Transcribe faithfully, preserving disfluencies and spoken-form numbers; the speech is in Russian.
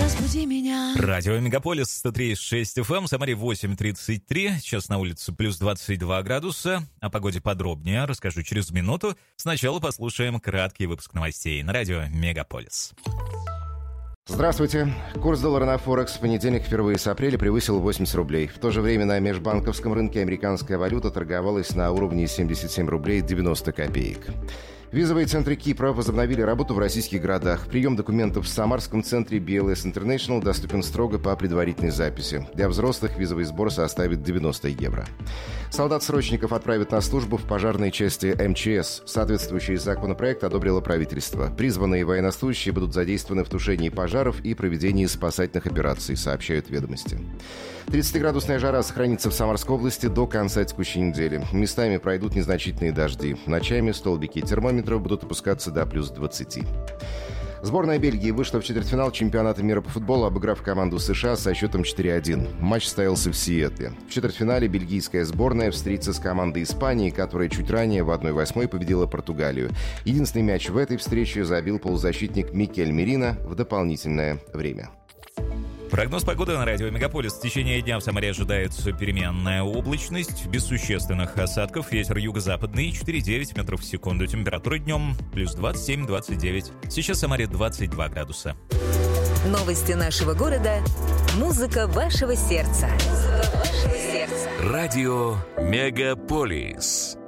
разбуди меня. Радио Мегаполис сто три и шесть эф эм, в Самаре восемь тридцать три, сейчас на улице плюс двадцать два градуса. О погоде подробнее расскажу через минуту. Сначала послушаем краткий выпуск новостей на радио Мегаполис. Здравствуйте. Курс доллара на Форекс в понедельник впервые с апреля превысил восемьдесят рублей. В то же время на межбанковском рынке американская валюта торговалась на уровне семьдесят семь рублей девяносто копеек. Визовые центры Кипра возобновили работу в российских городах. Прием документов в Самарском центре би эл эс International доступен строго по предварительной записи. Для взрослых визовый сбор составит девяносто евро. Солдат-срочников отправят на службу в пожарной части эм че эс. Соответствующий законопроект одобрило правительство. Призванные военнослужащие будут задействованы в тушении пожаров и проведении спасательных операций, сообщают «Ведомости». тридцатиградусная жара сохранится в Самарской области до конца текущей недели. Местами пройдут незначительные дожди. Ночами столбики термометров будут опускаться до плюс двадцати. Сборная Бельгии вышла в четвертьфинал чемпионата мира по футболу, обыграв команду США со счетом четыре один. Матч состоялся в Сиэтле. В четвертьфинале бельгийская сборная встретится с командой Испании, которая чуть ранее в одна восьмая победила Португалию. Единственный мяч в этой встрече забил полузащитник Микель Мерино в дополнительное время. Прогноз погоды на радио Мегаполис. В течение дня в Самаре ожидается переменная облачность, без существенных осадков, ветер юго-западный четыре девять метров в секунду, температура днем плюс двадцать семь двадцать девять. Сейчас в Самаре двадцать два градуса. Новости нашего города. Музыка вашего сердца. Музыка вашего сердца. Радио Мегаполис.